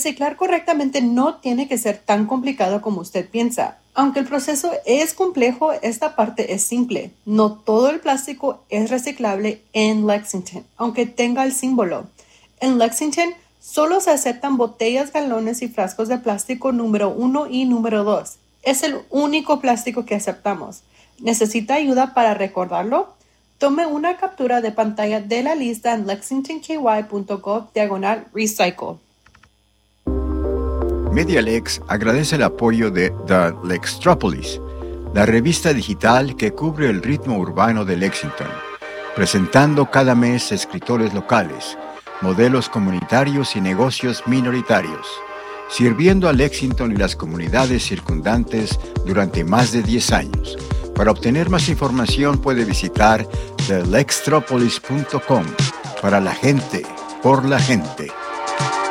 Reciclar correctamente no tiene que ser tan complicado como usted piensa. Aunque el proceso es complejo, esta parte es simple. No todo el plástico es reciclable en Lexington, aunque tenga el símbolo. En Lexington solo se aceptan botellas, galones y frascos de plástico número 1 y número 2. Es el único plástico que aceptamos. ¿Necesita ayuda para recordarlo? Tome una captura de pantalla de la lista en lexingtonky.gov/recycle. MediaLex agradece el apoyo de The Lextropolis, la revista digital que cubre el ritmo urbano de Lexington, presentando cada mes escritores locales, modelos comunitarios y negocios minoritarios, sirviendo a Lexington y las comunidades circundantes durante más de 10 años. Para obtener más información puede visitar thelextropolis.com. Para la gente, por la gente.